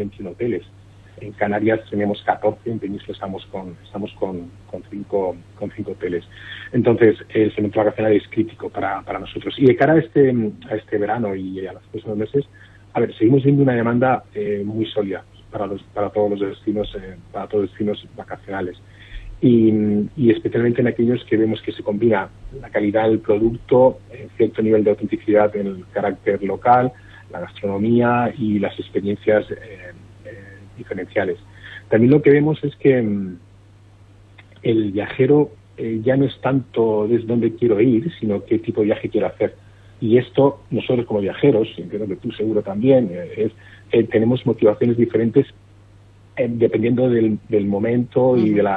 21 hoteles. En Canarias tenemos 14, en Península estamos con 5 hoteles. Entonces, el segmento vacacional es crítico para nosotros. Y de cara a este verano y a los próximos meses, seguimos viendo una demanda muy sólida para todos los destinos vacacionales. Y especialmente en aquellos que vemos que se combina la calidad del producto, cierto nivel de autenticidad en el carácter local, la gastronomía y las experiencias diferenciales. También lo que vemos es que el viajero ya no es tanto desde dónde quiero ir, sino qué tipo de viaje quiero hacer. Y esto, nosotros como viajeros, entiendo que tú seguro también, tenemos motivaciones diferentes dependiendo del momento y de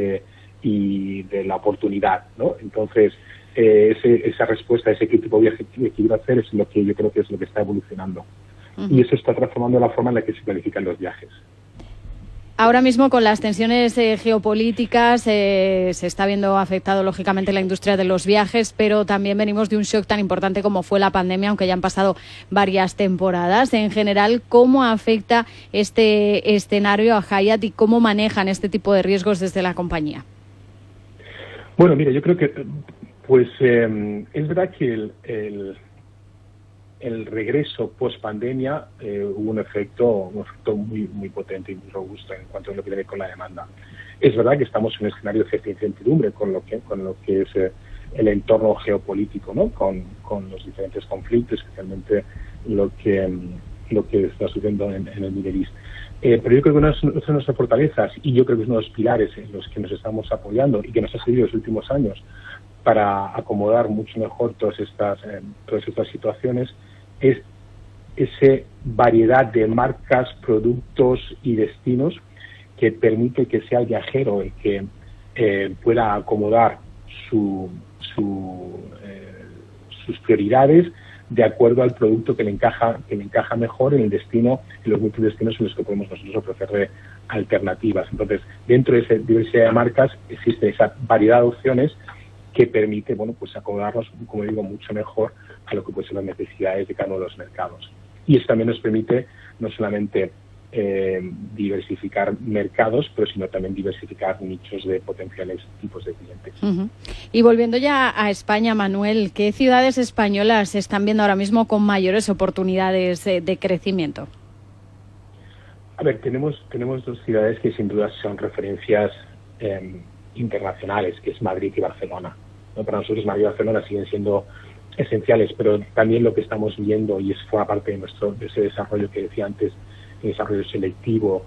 la oportunidad, ¿no? Entonces, esa respuesta a ese tipo de viaje que quiero hacer es lo que yo creo que es lo que está evolucionando. Y eso está transformando la forma en la que se planifican los viajes. Ahora mismo, con las tensiones geopolíticas, se está viendo afectado, lógicamente, la industria de los viajes, pero también venimos de un shock tan importante como fue la pandemia, aunque ya han pasado varias temporadas. En general, ¿cómo afecta este escenario a Hyatt y cómo manejan este tipo de riesgos desde la compañía? Bueno, mira, yo creo que es verdad que el regreso post-pandemia hubo un efecto muy muy potente y muy robusto en cuanto a lo que tiene con la demanda. Es verdad que estamos en un escenario de cierta incertidumbre con lo que es el entorno geopolítico, ¿no? Con los diferentes conflictos, especialmente lo que está sucediendo en el Middle East. Pero yo creo que una de nuestras fortalezas, y yo creo que es uno de los pilares en los que nos estamos apoyando y que nos ha servido en los últimos años para acomodar mucho mejor todas estas situaciones, es esa variedad de marcas, productos y destinos que permite que sea el viajero el que pueda acomodar sus prioridades de acuerdo al producto que le encaja mejor en el destino, en los multidestinos en los que podemos nosotros ofrecerle alternativas. Entonces, dentro de esa diversidad de marcas existe esa variedad de opciones que permite, acomodarnos, como digo, mucho mejor a lo que pueden ser las necesidades de cada uno de los mercados. Y eso también nos permite no solamente diversificar mercados, pero sino también diversificar nichos de potenciales tipos de clientes. Uh-huh. Y volviendo ya a España, Manuel, ¿qué ciudades españolas están viendo ahora mismo con mayores oportunidades de crecimiento? Tenemos dos ciudades que sin duda son referencias internacionales, que es Madrid y Barcelona, ¿no? Para nosotros Madrid y Barcelona siguen siendo esenciales, pero también lo que estamos viendo, y forma parte de ese desarrollo que decía antes, el desarrollo selectivo,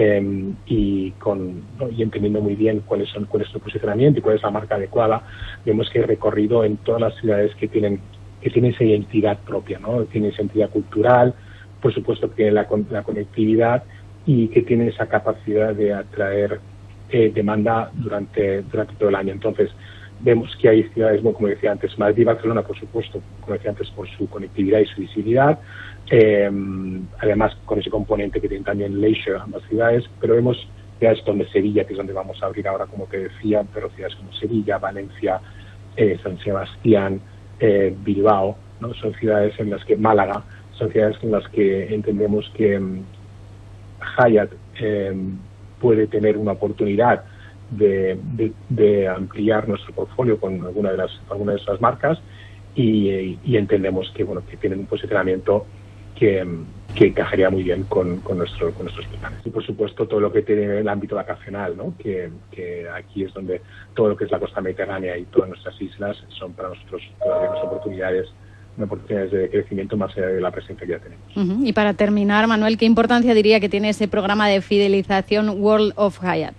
y entendiendo muy bien cuál es nuestro posicionamiento y cuál es la marca adecuada, vemos que hay recorrido en todas las ciudades que tienen esa identidad propia, ¿no? Tienen esa identidad cultural, por supuesto que la conectividad, y que tienen esa capacidad de atraer demanda durante todo el año. Entonces, vemos que hay ciudades, como decía antes, Madrid y Barcelona, por supuesto, como decía antes, por su conectividad y su visibilidad, además con ese componente que tienen también leisure ambas ciudades, pero vemos ciudades como Sevilla, que es donde vamos a abrir ahora, como te decía, pero ciudades como Sevilla, Valencia, San Sebastián, Bilbao, ¿no? Son ciudades en las que, Málaga, son ciudades en las que entendemos que Hyatt puede tener una oportunidad de ampliar nuestro portfolio con alguna de esas marcas, y entendemos que tienen un posicionamiento que encajaría muy bien con nuestros planes. Y por supuesto todo lo que tiene el ámbito vacacional, ¿no? Que aquí es donde todo lo que es la costa mediterránea y todas nuestras islas son para nosotros todavía unas oportunidades de crecimiento más allá de la presencia que ya tenemos. Uh-huh. Y para terminar, Manuel, ¿qué importancia diría que tiene ese programa de fidelización World of Hyatt?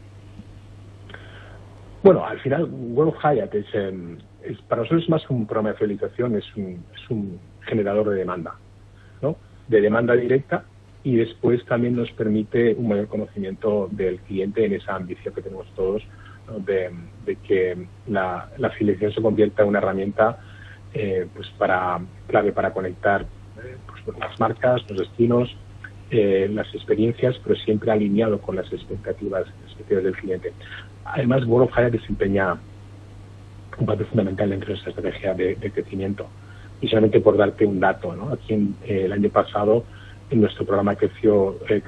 Bueno, al final World of Hyatt es para nosotros más que un programa de fidelización, es un generador de demanda, ¿no? De demanda directa, y después también nos permite un mayor conocimiento del cliente en esa ambición que tenemos todos, ¿no? de que la fidelización se convierta en una herramienta clave para conectar las marcas, los destinos, las experiencias, pero siempre alineado con las expectativas del cliente. Además, World of Hyatt desempeña un papel fundamental dentro de nuestra estrategia de crecimiento. Y solamente por darte un dato, ¿no? Aquí el año pasado en nuestro programa creció